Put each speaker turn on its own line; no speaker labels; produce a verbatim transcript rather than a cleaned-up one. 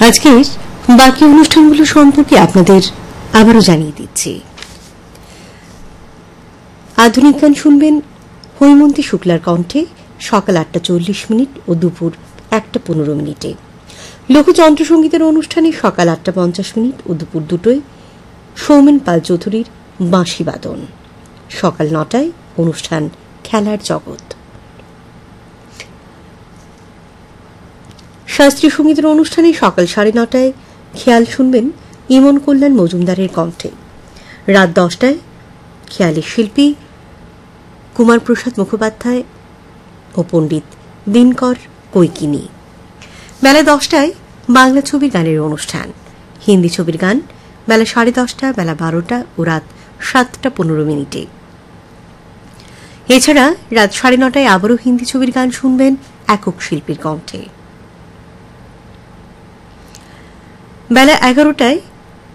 আজকের বাকি অনুষ্ঠানগুলো সম্পর্কে আপনাদের আবারও জানিয়ে দিচ্ছি। আধুনিক গান শুনবেন হৈমন্তী শুক্লার কণ্ঠে সকাল আটটা চল্লিশ মিনিট ও দুপুর একটা পনেরো মিনিটে। লোকযন্ত্রসঙ্গীতের অনুষ্ঠানে সকাল আটটা পঞ্চাশ মিনিট ও দুপুর দুটোয় সৌমেন পাল চৌধুরীর বাঁশি বাদন। সকাল নটায় অনুষ্ঠান খেলার জগৎ। শাস্ত্রীয় সঙ্গীতের অনুষ্ঠানে সকাল সাড়ে নটায় খেয়াল শুনবেন ইমন কল্যাণ মজুমদারের কণ্ঠে। রাত দশটায় খেয়ালের শিল্পী কুমার প্রসাদ মুখোপাধ্যায় ও পণ্ডিত দিনকর কৈকিনি। বেলা দশটায় বাংলা ছবির গানের অনুষ্ঠান। হিন্দি ছবির গান বেলা সাড়ে দশটা, বেলা বারোটা ও রাত সাতটা পনেরো মিনিটে। এছাড়া রাত সাড়ে নটায় আবারও হিন্দি ছবির গান শুনবেন একক শিল্পীর কণ্ঠে। বেলা এগারোটায়